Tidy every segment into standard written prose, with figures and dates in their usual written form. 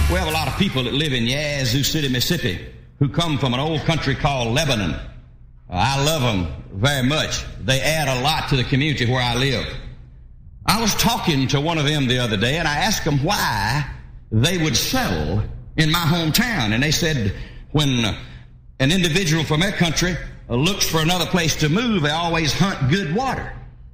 We have a lot of people that live in Yazoo City, Mississippi, who come from an old country called Lebanon. I love them very much. They add a lot to the community where I live. I was talking to one of them the other day, and I asked them why they would settle in my hometown. And they said when an individual from their country looks for another place to move, they always hunt good water.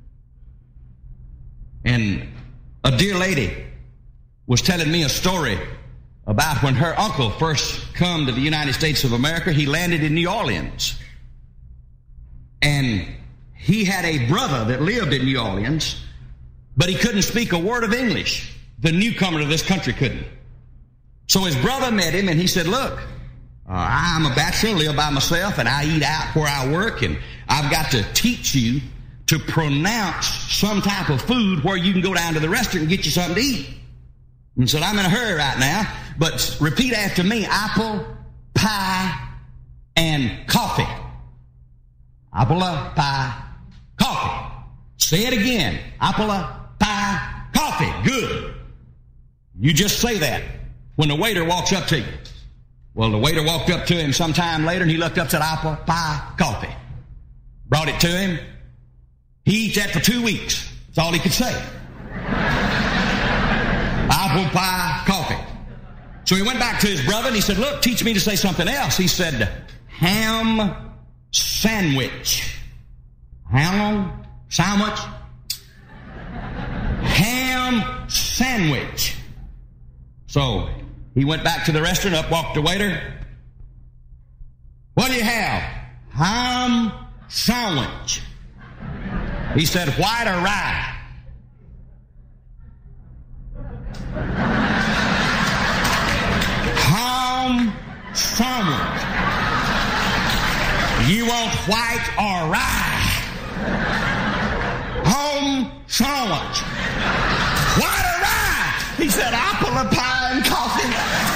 And a dear lady was telling me a story about when her uncle first come to the United States of America. He landed in New Orleans. And he had a brother that lived in New Orleans, but he couldn't speak a word of English. The newcomer to this country couldn't. So his brother met him, and he said, look, I'm a bachelor, live by myself, and I eat out where I work, and I've got to teach you to pronounce some type of food where you can go down to the restaurant and get you something to eat. And said, I'm in a hurry right now, but repeat after me, apple, pie, and coffee. Apple, pie, coffee. Say it again. Apple, pie, coffee. Good. You just say that when the waiter walks up to you. Well, the waiter walked up to him sometime later, and he looked up and said, apple, pie, coffee. Brought it to him. He eats that for 2 weeks. That's all he could say. Apple pie, coffee. So he went back to his brother and he said, look, teach me to say something else. He said, ham sandwich. Ham sandwich? Ham sandwich. So he went back to the restaurant, up walked the waiter. What do you have? Ham sandwich. He said, white or rye? Ham sandwich. You want white or rye? Ham sandwich. White or rye? He said, apple, a pie, and coffee.